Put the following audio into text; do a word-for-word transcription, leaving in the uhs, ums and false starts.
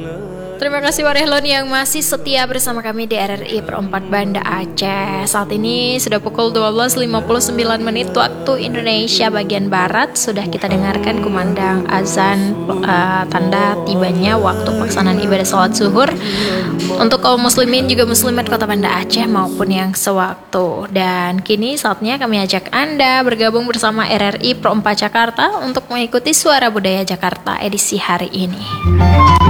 Terima kasih Warehlon yang masih setia bersama kami di R R I Perempat Banda Aceh. Saat ini sudah pukul dua belas lima puluh sembilan menit waktu Indonesia bagian Barat. Sudah kita dengarkan kumandang azan uh, tanda tibanya waktu pelaksanaan ibadah sholat zuhur untuk kaum muslimin juga muslimat kota Banda Aceh maupun yang sewaktu. Dan kini saatnya kami ajak Anda bergabung bersama R R I Perempat Jakarta untuk mengikuti Suara Budaya Jakarta edisi hari ini.